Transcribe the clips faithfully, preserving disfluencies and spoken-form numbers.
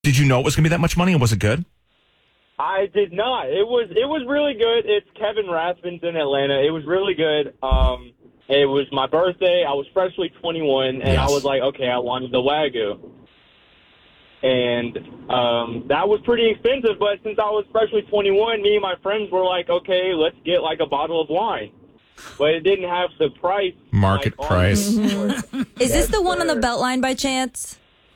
Did you know it was going to be that much money, and was it good? I did not. It was it was really good. It's Kevin Raspin's in Atlanta. It was really good. Um, it was my birthday. I was freshly twenty-one, and Yes. I was like, okay, I wanted the Wagyu. And um, that was pretty expensive, but since I was freshly twenty-one, me and my friends were like, okay, let's get like a bottle of wine. But it didn't have the price. Market like, price. on Mm-hmm. Is this the one on the Beltline by chance?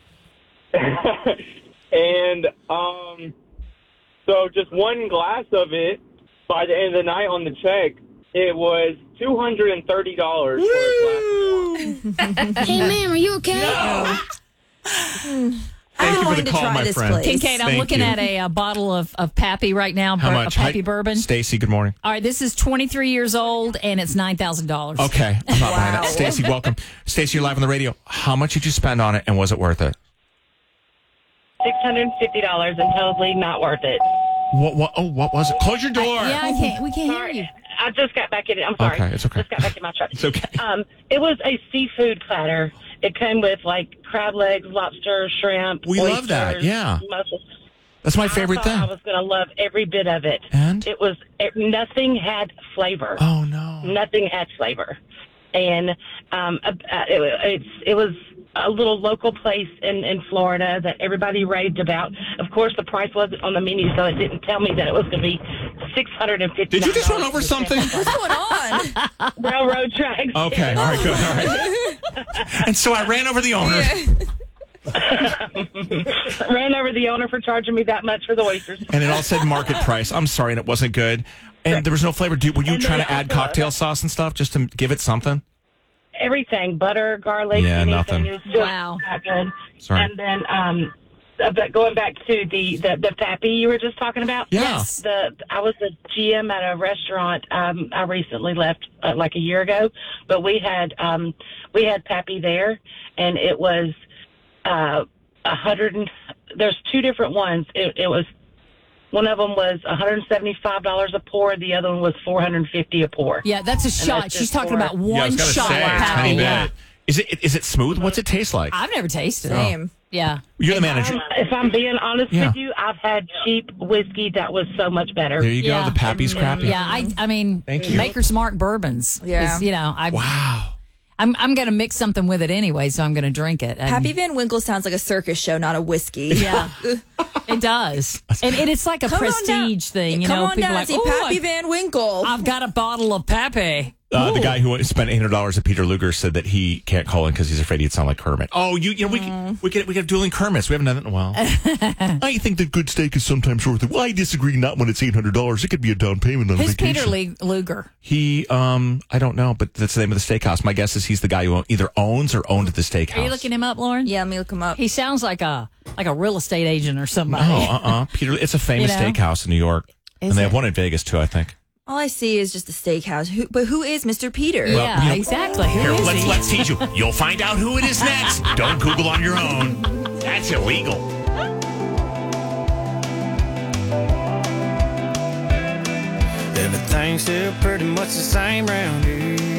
And um, so just one glass of it, by the end of the night on the check, it was two hundred thirty dollars for a glass of wine. Hey, ma'am, are you okay? No. Thank I'm you for going the to call, try my this friend. place. Kincaid, I'm Thank looking you. at a, a bottle of, of Pappy right now. How bur- much? A Pappy Hi- bourbon. Stacy, good morning. All right, this is twenty-three years old, and it's nine thousand dollars. Okay, I'm not buying Wow. that. Stacy, welcome. Stacy, you're live on the radio. How much did you spend on it, and was it worth it? six hundred fifty dollars and totally not worth it. What? What? Oh, what was it? Close your door. Yeah, I can't. We can't hear Sorry. you. I just got back in it. I'm sorry. Okay, it's okay. Just got back in my truck. It's okay. Um, it was a seafood platter. It came with like crab legs, lobster, shrimp. We love that, oysters, yeah. mussels. That's my favorite I thing. thought I was going to love every bit of it. And? It was it, nothing had flavor. Oh no. Nothing had flavor, and um, uh, it, it's it was a little local place in, in Florida that everybody raved about. Of course, the price wasn't on the menu, so it didn't tell me that it was going to be six hundred and fifty. Did you just run over something? What's going on? Railroad tracks. Okay, all right, good. All right. And so I ran over the owner. Ran over the owner for charging me that much for the oysters. And it all said market price. I'm sorry, and it wasn't good. And there was no flavor. Dude, were you And trying then to add also- cocktail sauce and stuff just to give it something? Everything, butter, garlic, Yeah, anything. nothing. It was just Wow. not good. Sorry. And then, um, uh, but going back to the, the, the Pappy you were just talking about. Yeah. Yes. The I was a G M at a restaurant. Um, I recently left uh, like a year ago, but we had um, we had Pappy there, and it was uh, a hundred. And, there's two different ones. It, it was one of them was one hundred seventy-five dollars a pour. The other one was four hundred fifty a pour. Yeah, that's a shot. that's She's just talking for- about Yeah, I one was gonna shot say, of a Pappy. tiny Yeah. bit. Is it is it smooth? What's it taste like? I've never tasted it. Same. Yeah. You're the manager. Um, if I'm being honest Yeah. with you, I've had cheap whiskey that was so much better. There you go. Yeah. The Pappy's crappy. Yeah, I I mean, Thank you. Maker's Mark bourbons. Yeah. is, you know, I Wow. I'm I'm going to mix something with it anyway, so I'm going to drink it. And- Happy Van Winkle sounds like a circus show, not a whiskey. Yeah, it does, and, and it's like a Come on prestige down. thing. You Come know, on people down are and like, see "Ooh, Pappy I- Van Winkle. I've got a bottle of Pappy. Uh, the guy who spent eight hundred dollars at Peter Luger said that he can't call in because he's afraid he'd sound like Kermit. Oh, you, you know, we Mm. we get we get dueling Kermits. We haven't done it in a while. I think that good steak is sometimes worth it. Well, I disagree. Not when it's eight hundred dollars. It could be a down payment on a Who's vacation. Peter Le- Luger? He, um, I don't know, but that's the name of the steakhouse. My guess is he's the guy who either owns or owned the steakhouse. Are you looking him up, Lauren? Yeah, let me look him up. He sounds like a like a real estate agent or somebody. Oh, uh, uh Peter. It's a famous You know? steakhouse in New York, and Is they have it? one in Vegas too. I think. All I see is just a steakhouse. Who, but who is Mister Peter? Well, yeah, you know- exactly. Who Here, is let's he? let's teach you. You'll find out who it is next. Don't Google on your own. That's illegal. Everything's still pretty much the same round here.